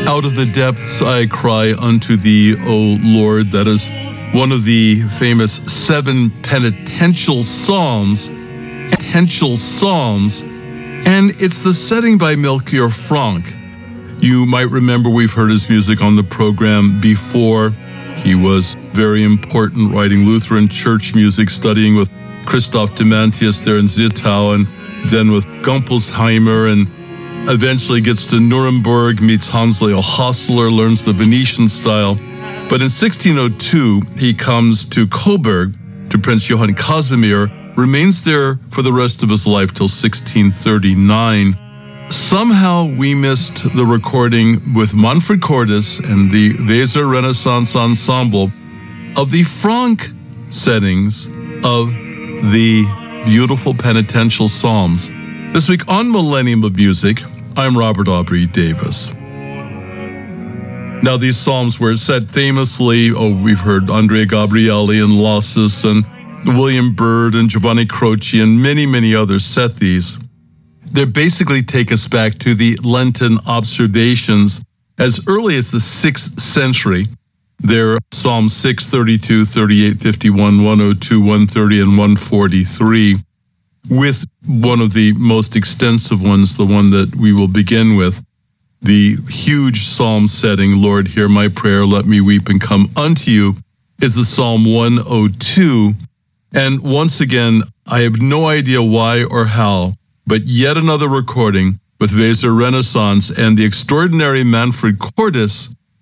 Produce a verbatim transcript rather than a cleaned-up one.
Out of the depths I cry unto thee, O Lord. That is one of the famous seven penitential psalms. Penitential psalms. And it's the setting by Melchior Franck. You might remember we've heard his music on the program before. He was very important writing Lutheran church music, studying with Christoph Demantius there in Zittau, and then with Gumpelsheimer, and eventually gets to Nuremberg, meets Hans Leo Hassler, learns the Venetian style. But in sixteen oh two, he comes to Coburg, to Prince Johann Casimir, remains there for the rest of his life till sixteen thirty-nine. Somehow we missed the recording with Manfred Cordes and the Weser Renaissance Ensemble of the Franck settings of the beautiful penitential psalms. This week on Millennium of Music, I'm Robert Aubrey Davis. Now, these psalms were set famously, oh, we've heard Andrea Gabrieli and Losses and William Byrd and Giovanni Croce and many, many others set these. They basically take us back to the Lenten observations as early as the sixth century. They're Psalm six, thirty-two, thirty-eight, fifty-one, one oh two, one thirty, and one forty-three, with one of the most extensive ones, the one that we will begin with, the huge psalm setting, Lord, hear my prayer, let me weep and come unto you, is the Psalm one oh two. And once again, I have no idea why or how, but yet another recording with Weser Renaissance and the extraordinary Manfred Cordes